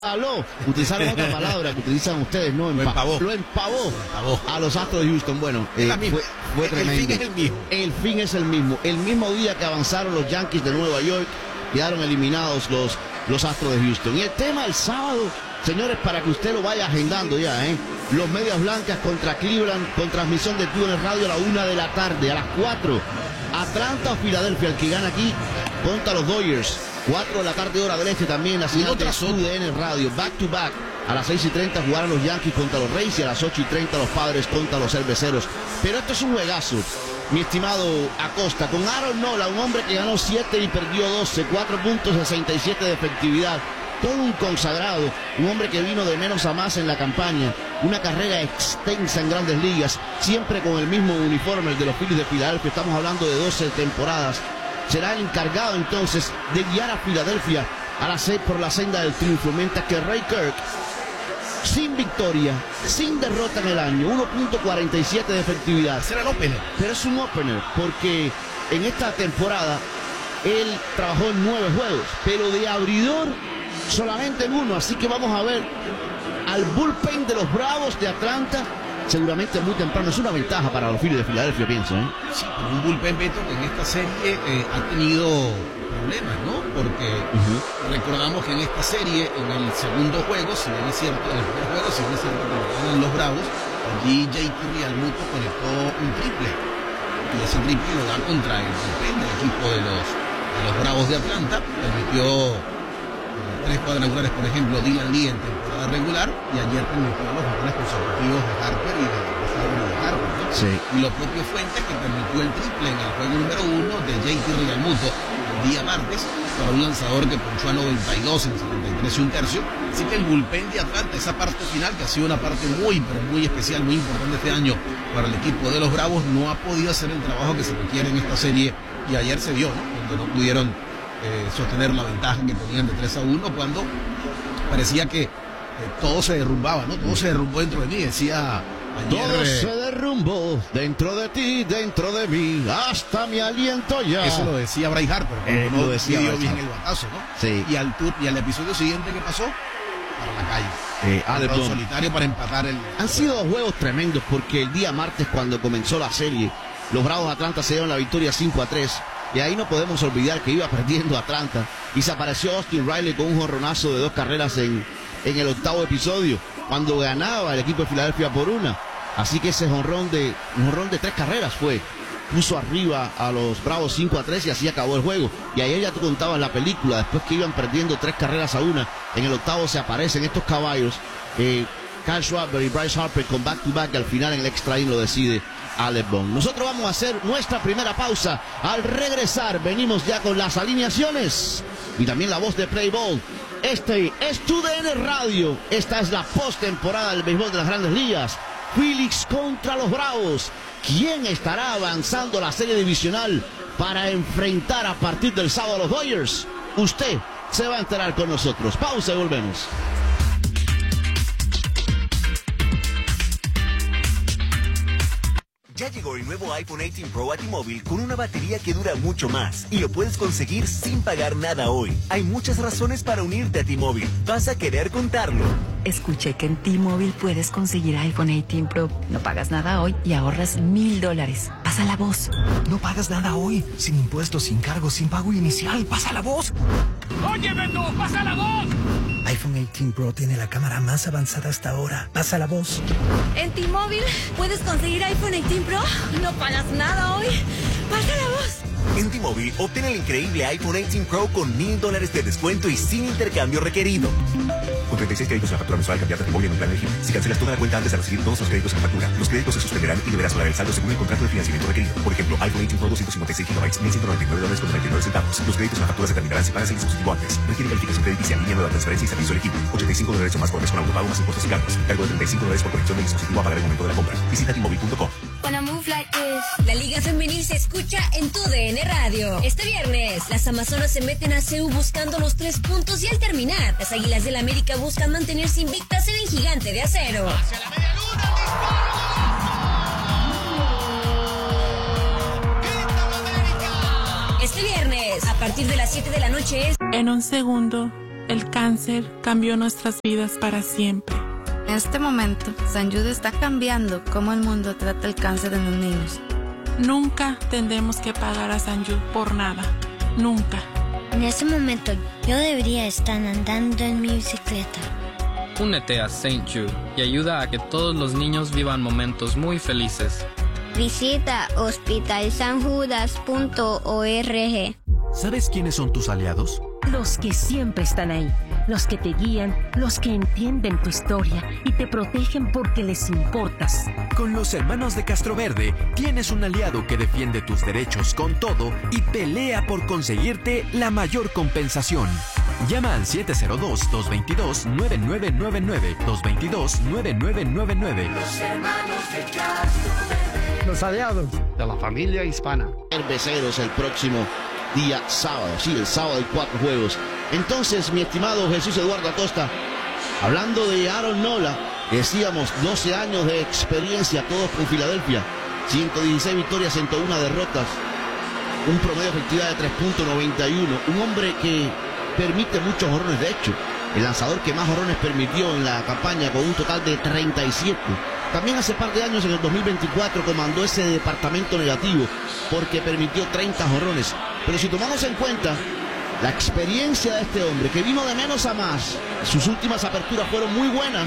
Aló, utilizaron otra palabra que utilizan ustedes, ¿no? Lo empavó a los Astros de Houston. Bueno, fue tremendo. El fin es el mismo. El fin es el mismo. El mismo día que avanzaron los Yankees de Nueva York, quedaron eliminados los Astros de Houston. Y el tema el sábado, señores, para que usted lo vaya agendando ya, ¿eh? Los Medias Blancas contra Cleveland, con transmisión de TUDN Radio a la 1 de la tarde, a las 4. Atlanta o Filadelfia, el que gana aquí contra los Dodgers. 4 de la tarde, hora del este también, la señal de TUDN Radio, back to back. A las 6:30 jugarán los Yankees contra los Rays y a las 8:30 los Padres contra los Cerveceros. Pero esto es un juegazo, mi estimado Acosta, con Aaron Nola, un hombre que ganó 7 y perdió 12, 4.67 de efectividad. Todo un consagrado, un hombre que vino de menos a más en la campaña, una carrera extensa en Grandes Ligas, siempre con el mismo uniforme, el de los Phillies de Filadelfia. Estamos hablando de 12 temporadas. Será el encargado entonces de guiar a Filadelfia por la senda del triunfo, mientras que Ray Kirk, sin victoria, sin derrota en el año, 1.47 de efectividad. Será el opener. Pero es un opener, porque en esta temporada él trabajó en 9 juegos, pero de abridor solamente en 1, así que vamos a ver al bullpen de los Bravos de Atlanta. Seguramente muy temprano, es una ventaja para los Phillies de Filadelfia, pienso, ¿eh? Sí, pero un bullpen, Beto, que en esta serie ha tenido problemas, ¿no? Porque recordamos que en esta serie, en el segundo juego, si bien es cierto, en el primer juego, si bien es cierto que ganan los Bravos, allí JT Realmuto conectó un triple. Y ese triple lo da contra el bullpen del equipo de los Bravos de Atlanta. Permitió 3 cuadrangulares, por ejemplo, Dylan Lee en temporada regular, y ayer permitió los goles consecutivos de Harper y de Harper, ¿no? Sí. Y lo propio Fuentes, que permitió el triple en el juego número 1 de JT Realmuto el día martes, para un lanzador que ponchó a 92 en 73 y un tercio. Así que el bullpen de Atlanta, esa parte final, que ha sido una parte muy, pero muy especial, muy importante este año para el equipo de los Bravos, no ha podido hacer el trabajo que se requiere en esta serie, y ayer se vio, ¿no? Donde no pudieron sostener la ventaja que tenían de 3-1, cuando parecía que todo se derrumbaba, ¿no? Todo se derrumbó dentro de mí, decía ayer. Todo se derrumbó dentro de ti, dentro de mí, hasta mi aliento ya. Eso lo decía Bryce Harper, no lo decía dio Bryce bien Harper. el batazo, ¿no? Sí. Y al episodio siguiente, ¿qué pasó? Para la calle. Alex Bohm. Solitario para empatar el... Han sido 2 juegos tremendos, porque el día martes, cuando comenzó la serie, los Bravos de Atlanta se dieron la victoria 5-3. Y ahí no podemos olvidar que iba perdiendo Atlanta. Y se apareció Austin Riley con un jonronazo de 2 carreras en el 8º episodio, cuando ganaba el equipo de Filadelfia por 1. Así que ese jonrón de 3 carreras puso arriba a los Bravos 5-3 y así acabó el juego. Y ayer ya tú contabas la película, después que iban perdiendo 3-1, en el 8º se aparecen estos caballos, Kyle Schwarber y Bryce Harper con back-to-back, y al final en el extra inning lo decide Alex Bohm. Nosotros vamos a hacer nuestra primera pausa. Al regresar venimos ya con las alineaciones y también la voz de Play Ball. Este es TUDN Radio. Esta es la postemporada del béisbol de las Grandes Ligas. Phillies contra los Bravos. ¿Quién estará avanzando la serie divisional para enfrentar a partir del sábado a los Dodgers? Usted se va a enterar con nosotros. Pausa y volvemos. Ya llegó el nuevo iPhone 18 Pro a T-Mobile con una batería que dura mucho más y lo puedes conseguir sin pagar nada hoy. Hay muchas razones para unirte a T-Mobile. Vas a querer contarlo. Escuché que en T-Mobile puedes conseguir iPhone 18 Pro. No pagas nada hoy y ahorras $1,000. Pasa la voz. No pagas nada hoy. Sin impuestos, sin cargos, sin pago inicial. Pasa la voz. ¡Oye, Beto! ¡Pasa la voz! iPhone 18 Pro tiene la cámara más avanzada hasta ahora. Pasa la voz. En T-Mobile puedes conseguir iPhone 18 Pro. No pagas nada hoy. Pasa la voz. En T-Mobile, obtén el increíble iPhone 18 Pro con $1,000 de descuento y sin intercambio requerido. Con 36 créditos en la factura mensual, cambiarte a T-Mobile en un plan elegible. Si cancelas toda la cuenta antes de recibir todos los créditos en factura, los créditos se suspenderán y deberás pagar el saldo según el contrato de financiamiento requerido. Por ejemplo, iPhone 18 Pro 256 GB, $1,199.99. Los créditos en la factura se terminarán si pagas el dispositivo antes. Requiere verificación crediticia, línea nueva, transferencia y servicio elegible. $85 o más por mes con autopago más impuestos y cargos. Cargo de $35 por conexión del dispositivo a pagar el momento de la compra. Visita T-Mobile.com. La Liga Femenil se escucha en TUDN Radio. Este viernes, las Amazonas se meten a CU buscando los 3 puntos y al terminar, las Águilas del América buscan mantenerse invictas en el Gigante de Acero. ¡Hacia la media luna! ¡Disparo! Este viernes, a partir de las 7 de la noche es... En un segundo, el cáncer cambió nuestras vidas para siempre. En este momento, St. Jude está cambiando cómo el mundo trata el cáncer en los niños. Nunca tendremos que pagar a St. Jude por nada. Nunca. En ese momento, yo debería estar andando en mi bicicleta. Únete a St. Jude y ayuda a que todos los niños vivan momentos muy felices. Visita hospitalsanjudas.org. ¿Sabes quiénes son tus aliados? Los que siempre están ahí, los que te guían, los que entienden tu historia y te protegen porque les importas. Con los hermanos de Castroverde tienes un aliado que defiende tus derechos con todo y pelea por conseguirte la mayor compensación. Llama al 702-222-9999, 222-9999. Los hermanos de Castroverde. Los aliados de la familia hispana. Cerveceros el próximo día sábado, sí, el sábado hay 4 juegos. Entonces, mi estimado Jesús Eduardo Acosta, hablando de Aaron Nola, decíamos 12 años de experiencia, todos con Filadelfia, 116 victorias, 101 derrotas, un promedio de efectividad de 3.91, un hombre que permite muchos jonrones, de hecho, el lanzador que más jonrones permitió en la campaña con un total de 37. También hace par de años, en el 2024, comandó ese departamento negativo porque permitió 30 jonrones. Pero si tomamos en cuenta la experiencia de este hombre, que vino de menos a más, sus últimas aperturas fueron muy buenas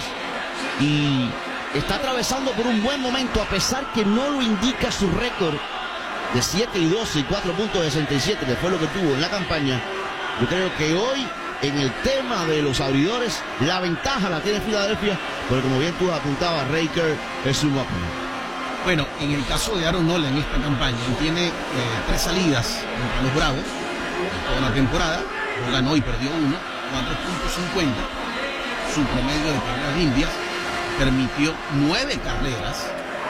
y está atravesando por un buen momento, a pesar que no lo indica su récord de 7-12 y 4.67, que fue lo que tuvo en la campaña. Yo creo que hoy, en el tema de los abridores, la ventaja la tiene Filadelfia, porque como bien tú apuntabas, Raker es un opener. Bueno, en el caso de Aaron Nola en esta campaña, él tiene 3 salidas contra los Bravos toda la temporada, no ganó y perdió 1, 4.50, su promedio de carreras limpias, permitió 9 carreras,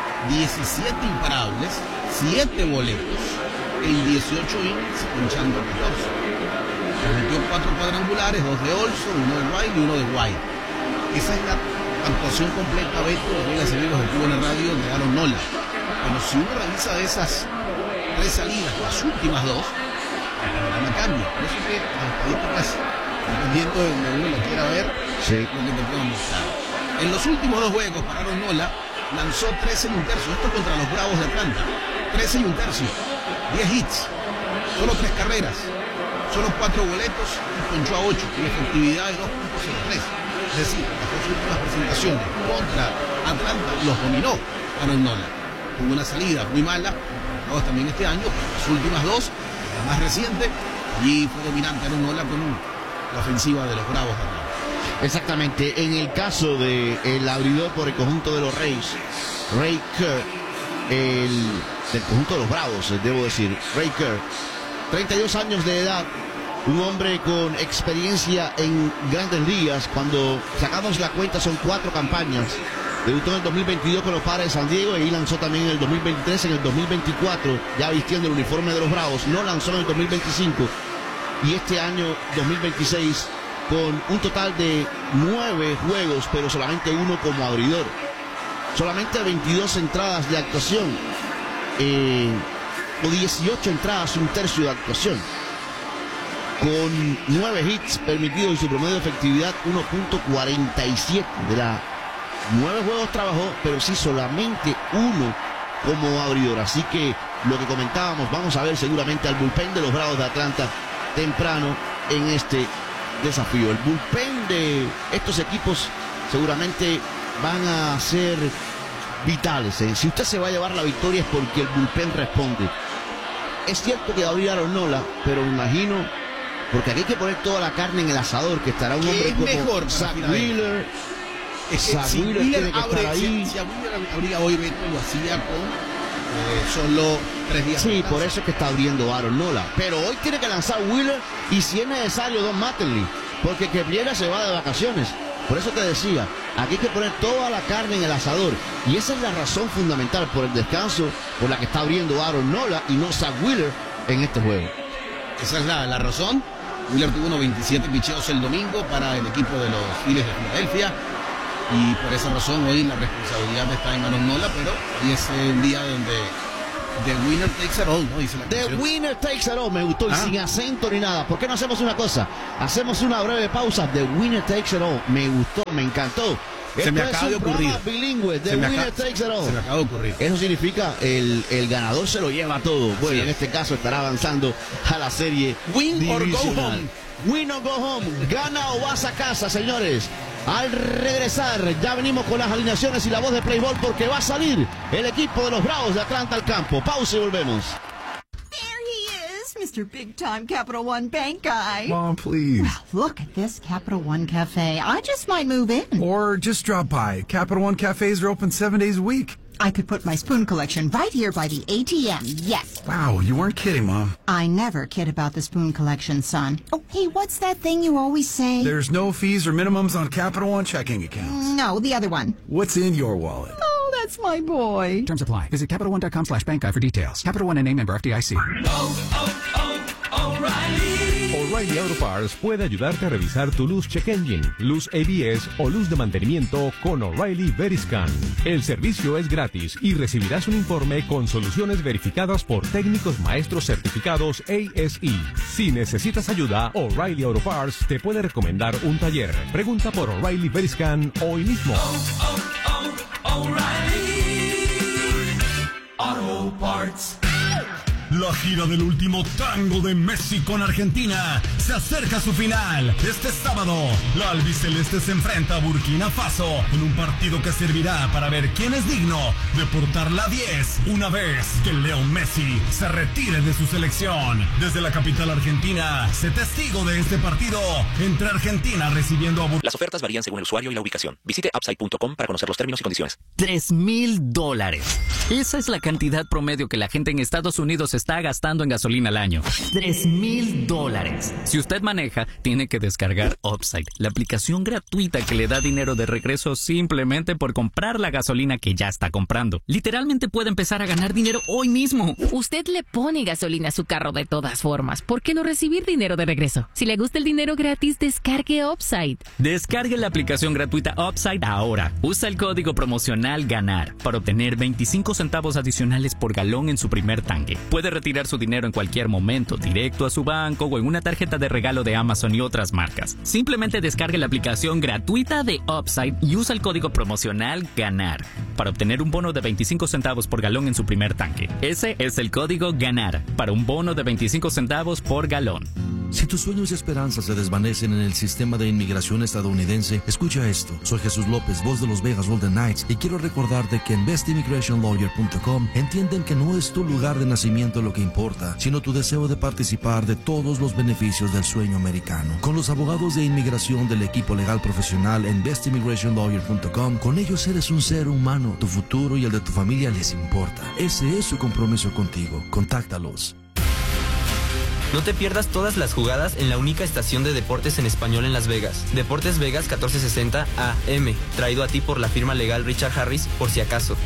17 imparables, 7 boletos, en 18 innings, ponchando 14. Permitió 4 cuadrangulares, 2 de Olso, 1 de Riley y 1 de White. Esa es la actuación completa, Beto, amigas y amigos de Cubo en el Radio, de Aaron Nola. Pero si uno revisa de esas 3 salidas, las últimas 2, el panorama cambia. Por eso que las estadísticas, dependiendo de donde uno lo quiera ver, sí, lo que te puedan mostrar. En los últimos 2 juegos para Aaron Nola, lanzó 13 y un tercio. Esto contra los Bravos de Atlanta. 13 y un tercio. 10 hits. Solo 3 carreras. Solo 4 boletos y ponchó a 8. Y efectividad de 2.03. Es decir, las 2 últimas presentaciones contra Atlanta los dominó Aaron Nola. Tuvo una salida muy mala, también este año, las últimas 2, la más reciente, y fue dominante Aaron Nola con la ofensiva de los Bravos de Atlanta. Exactamente, en el caso del abridor por el conjunto de los Rays, Ray Kerr, del conjunto de los Bravos, debo decir, Ray Kerr, 32 años de edad, un hombre con experiencia en grandes ligas. Cuando sacamos la cuenta son 4 campañas. Debutó en el 2022 con los Padres de San Diego y lanzó también en el 2023, en el 2024, ya vistiendo el uniforme de los Bravos. No lanzó en el 2025 y este año 2026 con un total de 9 juegos, pero solamente 1 como abridor. Solamente 22 entradas de actuación, o 18 entradas, un tercio de actuación. Con 9 hits permitidos y su promedio de efectividad 1.47. De la 9 juegos trabajó, pero sí solamente 1 como abridor. Así que lo que comentábamos, vamos a ver seguramente al bullpen de los Bravos de Atlanta temprano en este desafío. El bullpen de estos equipos seguramente van a ser vitales. Si usted se va a llevar la victoria es porque el bullpen responde. Es cierto que va a abrir Aaron Nola, pero me imagino, porque aquí hay que poner toda la carne en el asador, que estará un hombre como mejor Zach Wheeler. Es que Zach si Wheeler tiene que estar ahí. Si Wheeler abría hoy, Beto, lo hacía con solo 3 días. Sí, por eso es que está abriendo Aaron Nola. Pero hoy tiene que lanzar Wheeler y si es necesario Don Mattingly, porque Kepliera se va de vacaciones. Por eso te decía, aquí hay que poner toda la carne en el asador. Y esa es la razón fundamental por el descanso por la que está abriendo Aaron Nola y no Zach Wheeler en este juego. Esa es la razón. Wheeler tuvo 97 picheos el domingo para el equipo de los Phillies de Filadelfia. Y por esa razón hoy la responsabilidad está en Aaron Nola, pero hoy es el día donde The winner takes it all, ¿no? Dice la canción. The winner takes it all, me gustó, y sin acento ni nada. ¿Por qué no hacemos una cosa? Hacemos una breve pausa. The winner takes it all, me gustó, me encantó. Se me acaba de ocurrir. Bilingüe, the winner takes it all. Se me acaba de ocurrir. Eso significa el ganador se lo lleva todo. Bueno, en este caso estará avanzando a la serie Win divisional. or go home. Win or go home. Gana o vas a casa, señores. Al regresar, ya venimos con las alineaciones y la voz de Playboy porque va a salir el equipo de los Bravos de Atlanta al campo. Pausa y volvemos. Mr. Big Time Capital One Bank guy. Mom, please. Well, look at this Capital One Cafe. I just might move in. Or just drop by. Capital One cafes are open 7 days a week. I could put my spoon collection right here by the ATM, yes. Wow, you weren't kidding, Mom. I never kid about the spoon collection, son. Oh, hey, what's that thing you always say? There's no fees or minimums on Capital One checking accounts. No, the other one. What's in your wallet? Oh, that's my boy. Terms apply. Visit CapitalOne.com/bankguy for details. Capital One NA, member FDIC. O'Reilly Auto Parts puede ayudarte a revisar tu luz check engine, luz ABS o luz de mantenimiento con O'Reilly Veriscan. El servicio es gratis y recibirás un informe con soluciones verificadas por técnicos maestros certificados ASE. Si necesitas ayuda, O'Reilly Auto Parts te puede recomendar un taller. Pregunta por O'Reilly Veriscan hoy mismo. O'Reilly Auto Parts. La gira del último tango de Messi con Argentina se acerca a su final. Este sábado, la albiceleste se enfrenta a Burkina Faso en un partido que servirá para ver quién es digno de portar la 10 una vez que Leo Messi se retire de su selección. Desde la capital argentina, sé testigo de este partido entre Argentina recibiendo a Las ofertas varían según el usuario y la ubicación. Visite upside.com para conocer los términos y condiciones. $3,000. Esa es la cantidad promedio que la gente en Estados Unidos está gastando en gasolina al año. $3,000. Si usted maneja, tiene que descargar Upside, la aplicación gratuita que le da dinero de regreso simplemente por comprar la gasolina que ya está comprando. Literalmente puede empezar a ganar dinero hoy mismo. Usted le pone gasolina a su carro de todas formas. ¿Por qué no recibir dinero de regreso? Si le gusta el dinero gratis, descargue Upside. Descargue la aplicación gratuita Upside ahora. Usa el código promocional GANAR para obtener 25 centavos adicionales por galón en su primer tanque. Puede retirar su dinero en cualquier momento, directo a su banco o en una tarjeta de regalo de Amazon y otras marcas. Simplemente descargue la aplicación gratuita de Upside y usa el código promocional GANAR para obtener un bono de 25 centavos por galón en su primer tanque. Ese es el código GANAR para un bono de 25 centavos por galón. Si tus sueños y esperanzas se desvanecen en el sistema de inmigración estadounidense, escucha esto. Soy Jesús López, voz de los Vegas Golden Knights, y quiero recordarte que en bestimmigrationlawyer.com entienden que no es tu lugar de nacimiento lo que importa, sino tu deseo de participar de todos los beneficios del sueño americano. Con los abogados de inmigración del equipo legal profesional en bestimmigrationlawyer.com, con ellos eres un ser humano. Tu futuro y el de tu familia les importa. Ese es su compromiso contigo. Contáctalos. No te pierdas todas las jugadas en la única estación de deportes en español en Las Vegas. Deportes Vegas 1460 AM, traído a ti por la firma legal Richard Harris, por si acaso.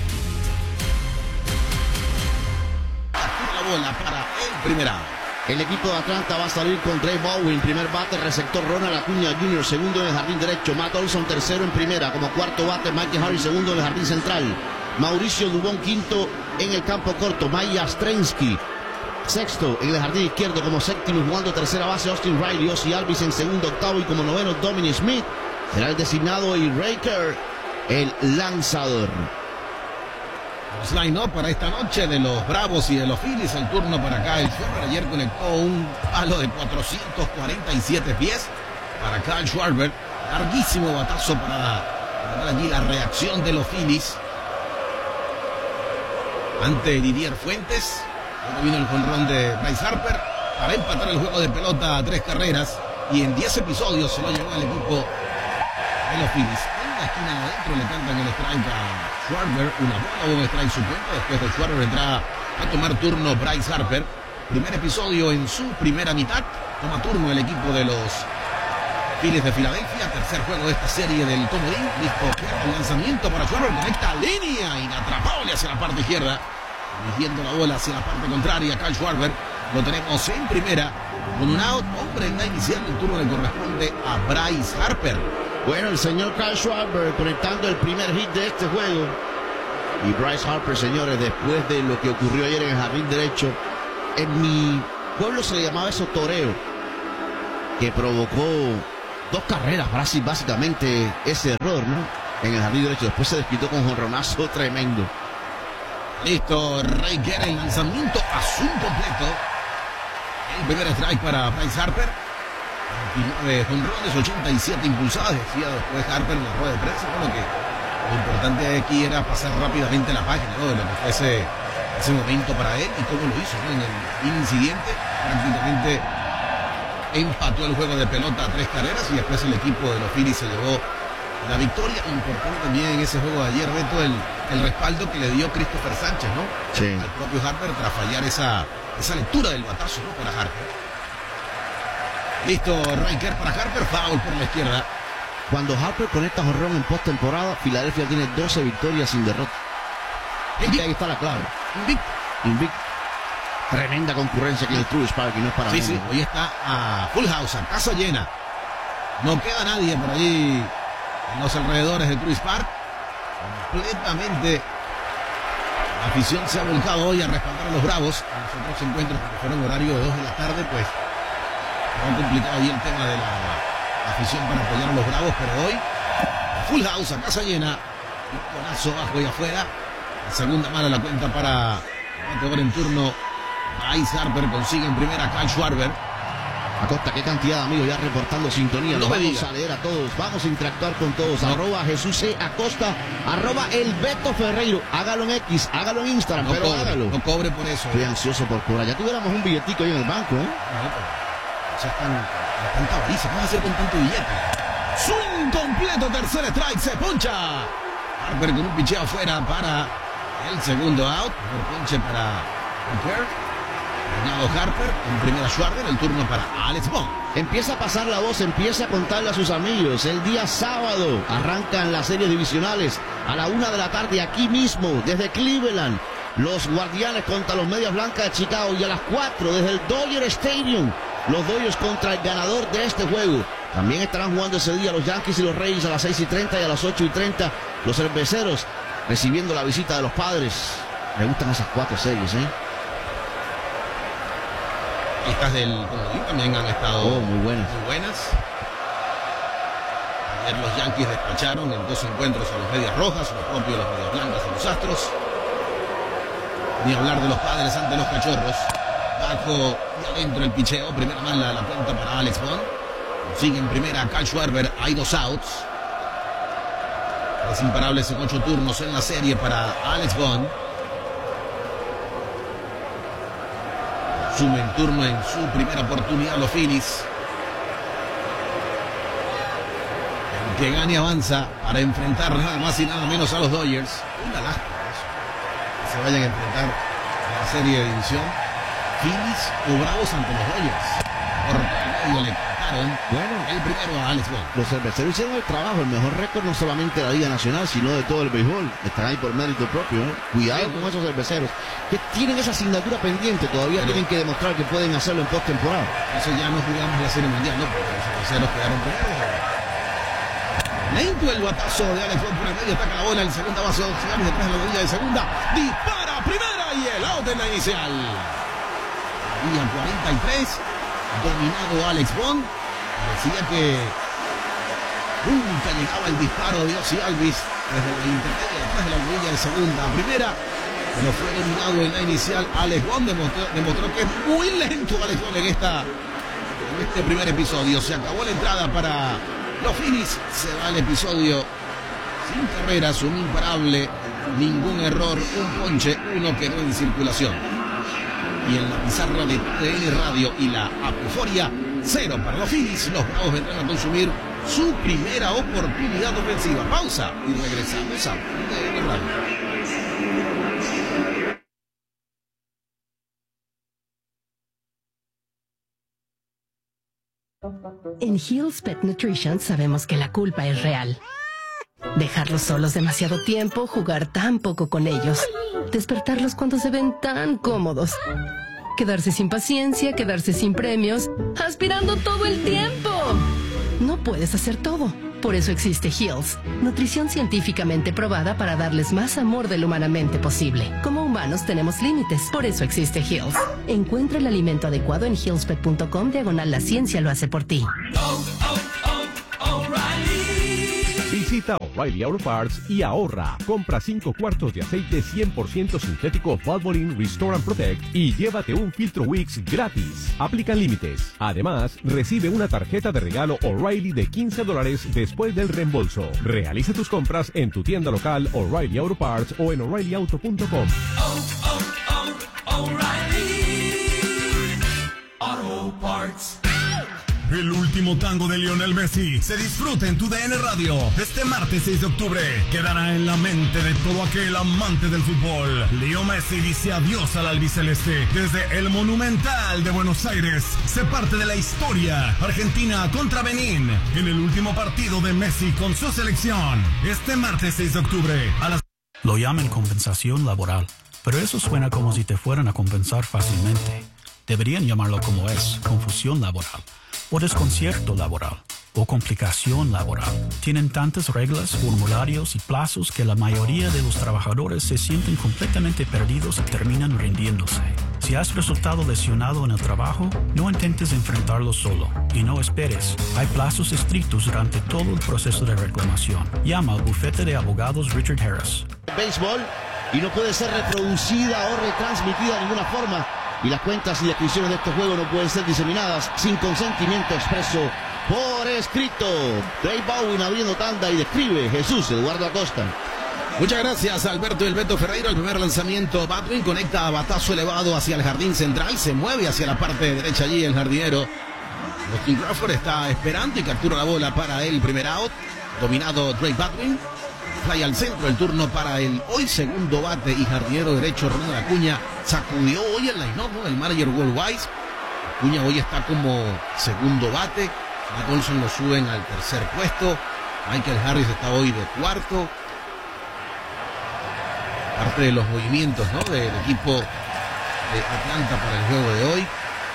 La bola para el primera. El equipo de Atlanta va a salir con Trey Bowen, primer bate, receptor Ronald Acuña Jr., segundo en el jardín derecho, Matt Olson, tercero en primera, como cuarto bate, Michael Harris, segundo en el jardín central, Mauricio Dubón, quinto en el campo corto, Maya Strensky, sexto en el jardín izquierdo, como séptimo jugando tercera base, Austin Riley, Ozzie Alvis en segundo, octavo, y como noveno, Dominic Smith será el designado, y Raker el lanzador. Los line-up para esta noche de los Bravos y de los Phillies. El turno para Kyle Schwarber. Ayer conectó un palo de 447 pies para Kyle Schwarber. Larguísimo batazo para dar allí la reacción de los Phillies ante Didier Fuentes. Luego vino el jonrón de Bryce Harper para empatar el juego de pelota a 3 carreras. Y en 10 episodios se lo llevó al equipo de los Phillies. En la esquina de adentro le cantan el strike a Schwarber, una bola, un strike su cuenta. Después de Schwarber vendrá a tomar turno Bryce Harper. Primer episodio en su primera mitad. Toma turno el equipo de los Phillies de Filadelfia. Tercer juego de esta serie del comodín. Listo, el lanzamiento para Schwarber. Conecta línea inatrapable hacia la parte izquierda. Dirigiendo la bola hacia la parte contraria. Kyle Schwarber lo tenemos en primera con un out. Hombre en la inicial. El turno le corresponde a Bryce Harper. Bueno, el señor Kyle Schwarber conectando el primer hit de este juego. Y Bryce Harper, señores, después de lo que ocurrió ayer en el jardín derecho, en mi pueblo se le llamaba eso toreo, que provocó 2 carreras, básicamente ese error, ¿no? En el jardín derecho. Después se desquitó con jonronazo tremendo. Listo, Riker, el lanzamiento a swing completo. El primer strike para Bryce Harper. 29 jonrones, 87 impulsadas, decía después Harper en la rueda de prensa. Bueno, que lo importante aquí era pasar rápidamente la página, ¿no? De lo que fue ese momento para él y cómo lo hizo, ¿no? En el inning siguiente prácticamente empató el juego de pelota a 3 carreras y después el equipo de los Phillies se llevó la victoria. Importante también en ese juego de ayer, Beto, el respaldo que le dio Christopher Sánchez, ¿no? Sí. Al propio Harper tras fallar esa lectura del batazo, ¿no? Para Harper. Listo, Riker para Harper, foul por la izquierda. Cuando Harper conecta jonrón en postemporada, Filadelfia tiene 12 victorias sin derrota. Y ahí está la clave. Invicto. Tremenda concurrencia aquí en el Truist Park y no es para Sí, sí, hoy está a full house, a casa llena. No queda nadie por allí en los alrededores del Truist Park. Completamente la afición se ha volcado hoy a respaldar a los Bravos. En los otros encuentros que fueron horario de 2 de la tarde, pues han complicado ahí el tema de la afición para apoyar a los Bravos, pero hoy full house, a casa llena, un conazo abajo y afuera. La segunda mala la cuenta para el bateador en turno. Bryce Harper consigue en primera a Kyle Schwarber. Acosta, qué cantidad de amigos ya reportando sintonía. No Los me vamos diga. a leer a todos, vamos a interactuar con todos. No. Arroba Jesús C. Acosta, arroba el Beto Ferreiro. Hágalo en X, hágalo en Instagram, No pero cobre, hágalo. no cobre por eso. Estoy ansioso por cobrar. Ya tuviéramos un billetico ahí en el banco, ¿eh? O sea, tanta avaricia, ¿qué vas a hacer con tanto billete? Swing completo, tercer strike, se poncha. Harper con un picheo afuera para el segundo out. Por ponche para Harper. Ganado Harper, en primera Schwarber, el turno para Alex Bond. Empieza a pasar la voz, empieza a contarle a sus amigos. El día sábado arrancan las series divisionales a la 1 de la tarde aquí mismo, desde Cleveland. Los Guardianes contra los Medias Blancas de Chicago y a las 4 desde el Dodger Stadium. Los Dodgers contra el ganador de este juego. También estarán jugando ese día los Yankees y los Reyes a las 6:30 y a las 8:30. Los Cerveceros recibiendo la visita de los Padres. Me gustan esas 4 series, ¿eh? Estas del comodín también han estado muy buenas. Ayer los Yankees despacharon en 2 encuentros a los Medias Rojas, lo propio los Medias Blancas y los Astros. Ni hablar de los Padres ante los Cachorros. Bajo y adentro el picheo, primera mala la cuenta para Alex Bond. Sigue en primera Kyle Schwarber, hay 2 outs. 3 imparables en 8 turnos en la serie para Alex Bond. Sumen turno en su primera oportunidad los Phillies. El que gane avanza para enfrentar nada más y nada menos a los Dodgers. Una lástima eso. Que se vayan a enfrentar en la serie de división Phillies o Bravos ante los Dodgers. Por medio le cantaron el primero a Alex Bond. Los Cerveceros hicieron el trabajo, el mejor récord no solamente de la Liga Nacional, sino de todo el béisbol. Están ahí por mérito propio, ¿eh? Cuidado con esos Cerveceros que tienen esa asignatura pendiente, todavía tienen que demostrar que pueden hacerlo en postemporada. Eso ya no jugamos la serie mundial, ¿no? Porque los Cerveceros quedaron primeros. Lento el batazo de Alex Bond por el medio, ataca la bola en segunda base, Oxigamis detrás de la rodilla de segunda, dispara primera y el out en la inicial. Había 43, dominado Alex Bond. Decía que nunca llegaba el disparo de Ozzy Alvis desde la intermedia, detrás de la rodilla de segunda a primera, pero fue dominado en la inicial. Alex Bond demostró que es muy lento Alex Bond en este primer episodio. Se acabó la entrada para los Phillies, se va el episodio sin carreras, un imparable, ningún error, un ponche, uno quedó en circulación. Y en la pizarra de TN Radio y la Apuforia, 0 para los Phillies. Los Bravos vendrán a consumir su primera oportunidad ofensiva. Pausa y regresamos a TN Radio. En Hill's Pet Nutrition sabemos que la culpa es real. Dejarlos solos demasiado tiempo, jugar tan poco con ellos, despertarlos cuando se ven tan cómodos, quedarse sin paciencia, quedarse sin premios, aspirando todo el tiempo. No puedes hacer todo. Por eso existe Heals, nutrición científicamente probada para darles más amor de lo humanamente posible. Como humanos tenemos límites, por eso existe Heals. Encuentra el alimento adecuado en healspet.com/la ciencia lo hace por ti. Visita O'Reilly Auto Parts y ahorra. Compra 5 cuartos de aceite 100% sintético Valvoline Restore and Protect y llévate un filtro Wix gratis. Aplican límites. Además, recibe una tarjeta de regalo O'Reilly de $15 después del reembolso. Realiza tus compras en tu tienda local O'Reilly Auto Parts o en O'ReillyAuto.com. O'Reilly Auto Parts. El último tango de Lionel Messi se disfruta en tu DN Radio. Este martes 6 de octubre quedará en la mente de todo aquel amante del fútbol. Leo Messi dice adiós al albiceleste. Desde el Monumental de Buenos Aires se parte de la historia. Argentina contra Benín en el último partido de Messi con su selección. Este martes 6 de octubre a las... Lo llaman compensación laboral, pero eso suena como si te fueran a compensar fácilmente. Deberían llamarlo como es, confusión laboral, o desconcierto laboral, o complicación laboral. Tienen tantas reglas, formularios y plazos que la mayoría de los trabajadores se sienten completamente perdidos y terminan rindiéndose. Si has resultado lesionado en el trabajo, no intentes enfrentarlo solo y no esperes. Hay plazos estrictos durante todo el proceso de reclamación. Llama al bufete de abogados Richard Harris. Béisbol y no puede ser reproducida o retransmitida de ninguna forma. Y las cuentas y descripciones de estos juegos no pueden ser diseminadas sin consentimiento expreso por escrito. Dave Bowen abriendo tanda y describe Jesús Eduardo Acosta. Muchas gracias, Alberto y el Beto Ferreiro. El primer lanzamiento, Batwin conecta a batazo elevado hacia el jardín central, se mueve hacia la parte derecha allí el jardinero. Austin Crawford está esperando y captura la bola para el primer out. Dominado Drake Batwin. Fly al centro, el turno para el hoy segundo bate y jardinero derecho Ronald Acuña. Sacudió hoy el line-up, ¿no? El manager Walt Weiss. Acuña hoy está como segundo bate. Matt Olson lo suben al tercer puesto. Michael Harris está hoy de cuarto. Parte de los movimientos, ¿no? Del equipo de Atlanta para el juego de hoy.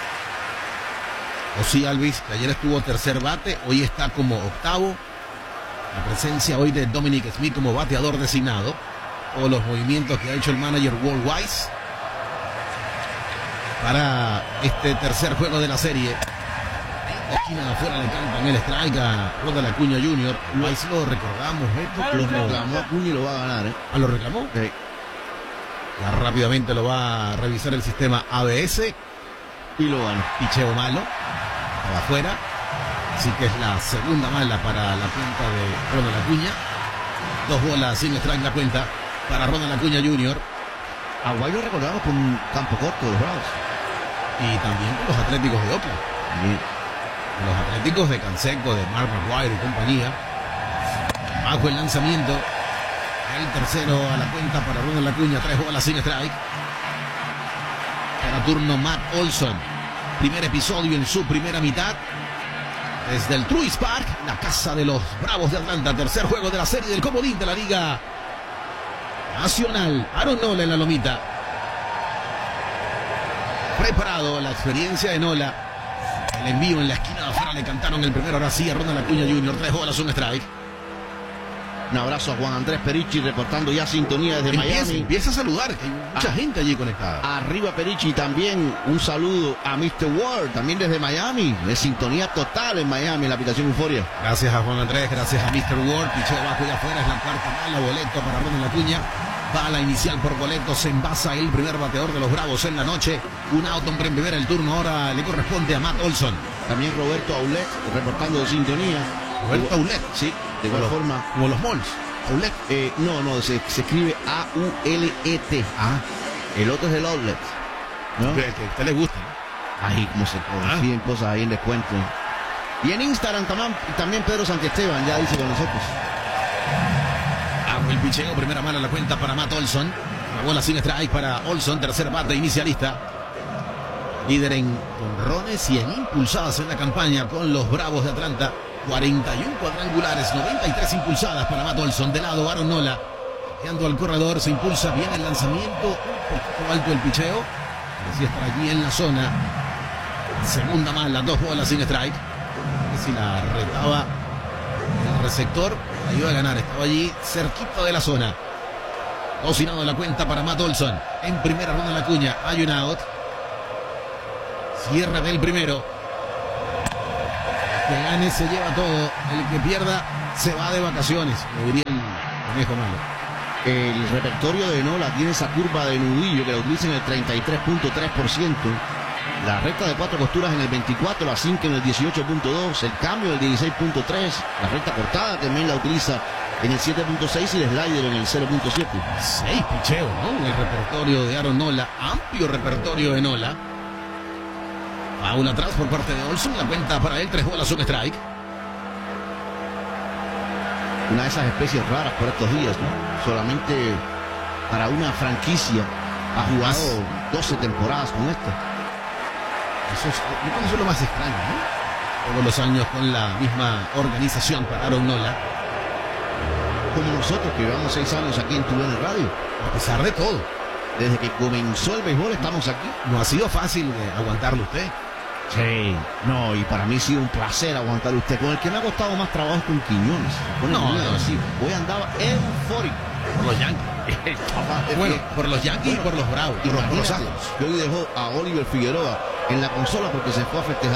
Ozzie Albies, que ayer estuvo tercer bate, hoy está como octavo. La presencia hoy de Dominic Smith como bateador designado. Todos los movimientos que ha hecho el manager Walt Weiss para este tercer juego de la serie. La esquina de afuera le cantan el strike a Ronald Acuña Jr. Weiss lo recordamos, esto lo reclamó Acuña y lo va a ganar, ¿eh? ¿Ah, lo reclamó? Sí. Ya rápidamente lo va a revisar el sistema ABS y lo gana. Picheo malo, estaba afuera. Así que es la segunda mala para la cuenta de Ronald Acuña. 2 bolas sin strike la cuenta para Ronald Acuña Jr. A Guay lo recordamos con un campo corto de los Bravos. Y también con los Atléticos de Oakland. Sí. Los Atléticos de Canseco, de Mark McGwire y compañía. Bajo el lanzamiento. El tercero a la cuenta para Ronald Acuña. 3 bolas sin strike. Para turno Matt Olson. Primer episodio en su primera mitad. Desde el Truist Park, la casa de los Bravos de Atlanta. Tercer juego de la serie del comodín de la Liga Nacional. Aaron Nola en la lomita. Preparado, la experiencia de Nola. El envío en la esquina de afuera le cantaron el primero. Ahora sí a Ronald Acuña Jr. 3 bolas, un strike. Un abrazo a Juan Andrés Perichi reportando ya sintonía desde Miami. Empieza a saludar, que hay mucha gente allí conectada. Arriba Perichi, también un saludo a Mr. Ward, también desde Miami, de sintonía total en Miami, en la aplicación Euforia. Gracias a Juan Andrés, gracias a Mr. Ward. Picheo abajo y afuera, es la cuarta mala, boleto para Ronald Acuña. Bala inicial por boleto, se envasa el primer bateador de los Bravos en la noche. Un out, hombre en primera, el turno ahora le corresponde a Matt Olson. También Roberto Aulet reportando de sintonía. Roberto Aulet, sí, de igual forma. Como los Mols. Aulet. No, se escribe A-U-L-E-T. Ah. El otro es el Outlet, ¿no? Que a usted le gusta, ¿no? Ahí como se consiguen cosas ahí en descuento. Y en Instagram también Pedro Santiesteban ya dice con nosotros. El picheo, primera mala la cuenta para Matt Olson. La bola sin strike para Olson, tercer bate inicialista. Líder en jonrones y en impulsadas en la campaña con los Bravos de Atlanta. 41 cuadrangulares, 93 impulsadas para Matt Olson. De lado, Aaron Nola. Quedando al corredor, se impulsa bien el lanzamiento. Un poquito alto el picheo. Parecía estar allí en la zona. Segunda mala, 2 bolas sin strike. casi la retaba el receptor, la iba a ganar, estaba allí cerquita de la zona. Cocinado la cuenta para Matt Olson. En primera ronda en la cuña, hay un out. Cierre del primero. Que gane se lleva todo, el que pierda se va de vacaciones, lo diría el conejo malo. El repertorio de Nola tiene esa curva de nudillo que la utiliza en el 33.3%. La recta de 4 costuras en el 24, la 5 en el 18.2, el cambio del 16.3, la recta cortada también la utiliza en el 7.6 y el slider en el 0.7. 6 picheos, ¿no? El repertorio de Aaron Nola, amplio repertorio de Nola. Aún atrás por parte de Olson, la cuenta para él, 3 bolas, un strike. Una de esas especies raras por estos días, ¿no? Solamente para una franquicia ha jugado 12 temporadas con esta. Eso es lo más extraño, ¿no? Todos los años con la misma organización para Aaron Nola. Como nosotros, que llevamos 6 años aquí en TUDN Radio. A pesar de todo. Desde que comenzó el béisbol estamos aquí. No ha sido fácil aguantarlo usted. Sí, no, y para mí ha sido un placer aguantar usted. Con el que me ha costado más trabajo es con Quiñones. Sí, hoy andaba eufórico. Por los Yankees. Bueno, por los Yankees y por los Bravos. Y por los Astros. Que hoy dejó a Oliver Figueroa en la consola porque se fue a festejar.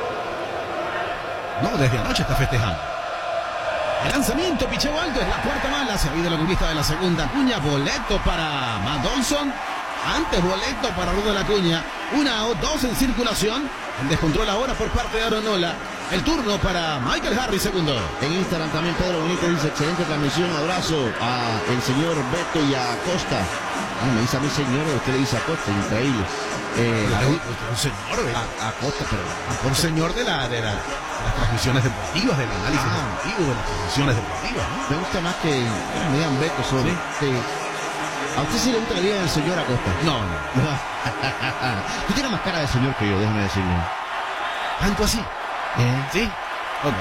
No, desde anoche está festejando. El lanzamiento, picheo alto, es la cuarta mala. Se ha habido la conquista de la segunda cuña. Boleto para Matt Olson. Antes boleto para Rudo de la Cuña. 1 out, 2 en circulación. El descontrol ahora por parte de Aaron Nola. El turno para Michael Harris, segundo. En Instagram también Pedro Bonito dice: excelente transmisión, abrazo a el señor Beto y a Costa. Me dice a mi señor, usted le dice a Costa, increíble. Un señor, a Costa, pero un señor de las transmisiones deportivas, del análisis deportivo, de las transmisiones deportivas, ¿no? Me gusta más que me digan Beto sobre. ¿Sí? ¿A usted sí le gusta que le digan el señor Acosta? No. Tú tienes más cara de señor que yo, déjame decirlo. ¿Tanto así? Sí. Ok.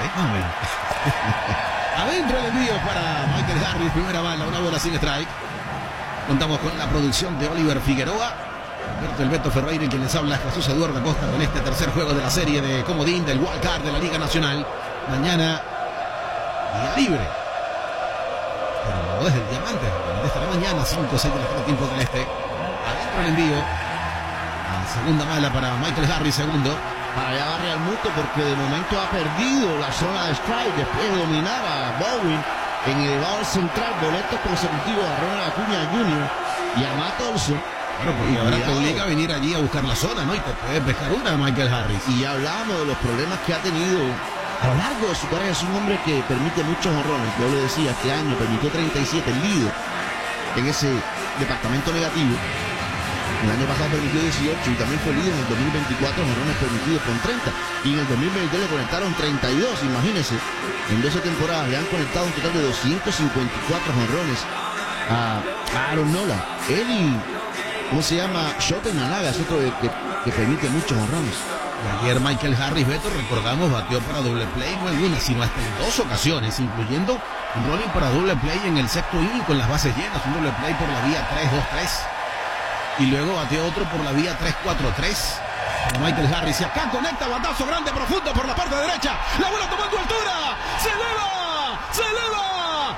Adentro el envío para Michael Harris, primera bala, 1 bola sin strike. Contamos con la producción de Oliver Figueroa. El Beto Ferreira, quien les habla, Jesús Eduardo Acosta, con este tercer juego de la serie de comodín del Wild Card de la Liga Nacional. Mañana, día libre. Pero no desde el Diamante, desde la mañana, 5 o 6 de la tarde, tiempo del este. Adentro el envío. La segunda bala para Michael Harris, segundo. Para allá va Real Muto, porque de momento ha perdido la zona de strike después de dominar a Bowen en el elevador central. Boletos consecutivos a Ronald Acuña Jr. y a Matt Olson. Bueno, porque ahora te obliga a venir allí a buscar la zona, ¿no? Y te puedes pescar una, Michael Harris. Y ya hablábamos de los problemas que ha tenido a lo largo de su carrera. Es un hombre que permite muchos honrones. Yo le decía, este año permitió 37, el líder en ese departamento negativo. El año pasado permitió 18 y también fue líder en el 2024, honrones permitidos con 30. Y en el 2022 le conectaron 32, imagínense. En 12 temporadas le han conectado un total de 254 honrones a Aaron Nola. Él y, ¿cómo se llama? Shoten Nanaga es otro que permite muchos honrones. Ayer Michael Harris, Beto, recordamos, batió para doble play, no en una, sino hasta en 2 ocasiones, incluyendo un rolling para doble play en el sexto inning con las bases llenas, un doble play por la vía 3-2-3. Y luego bateó otro por la vía 3-4-3. Michael Harris, y acá conecta, batazo grande, profundo por la parte derecha. La bola tomando altura. ¡Se eleva! ¡Se eleva!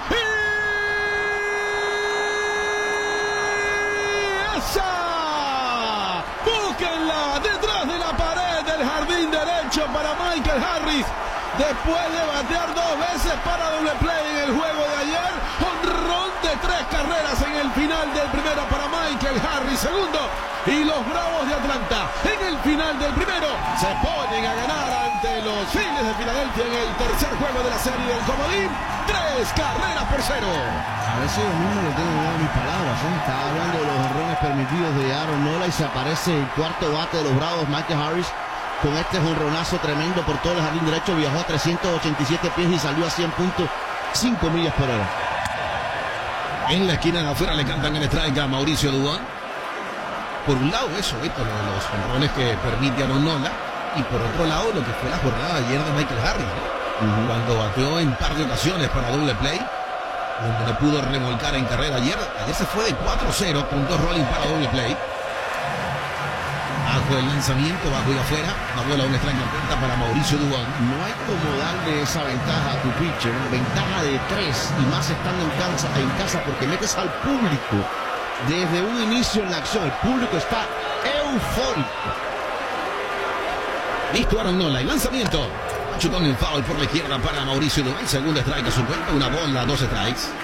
¡Y esa! ¡Búsquenla! Detrás de la pared del jardín derecho para Michael Harris. Después de batear 2 veces para doble play en el juego de ayer, honrón de 3 carreras en el final del primero para Michael Harris, segundo, y los Bravos de Atlanta en el final del primero se ponen a ganar ante los Phillies de Filadelfia en el tercer juego de la serie del comodín, 3 carreras por 0. A ver si yo mismo le tengo miedo a mis palabras, ¿eh? Estaba hablando de los honrones permitidos de Aaron Nola y se aparece el cuarto bate de los Bravos, Michael Harris, con este jonronazo tremendo por todo el jardín derecho. Viajó a 387 pies y salió a 100.5 millas por hora. En la esquina de afuera le cantan el strike a Mauricio Dubón. Por un lado eso, esto, lo de los jonrones que permite Aaron Nola, y por otro lado lo que fue la jornada de ayer de Michael Harris, ¿no? Cuando bateó en par de ocasiones para doble play, donde le pudo remolcar en carrera ayer se fue de 4-0 con 2 rolling para doble play. Bajo el lanzamiento, bajo y afuera. La bola, un strike en cuenta para Mauricio Dubón. No hay como darle esa ventaja a tu pitcher, ventaja de 3 y más estando en casa porque metes al público desde un inicio en la acción. El público está eufórico. Listo Aaron Nola, el lanzamiento. Chutón en foul por la izquierda para Mauricio Dubón. Segundo strike a su cuenta, una bola, 2 strikes.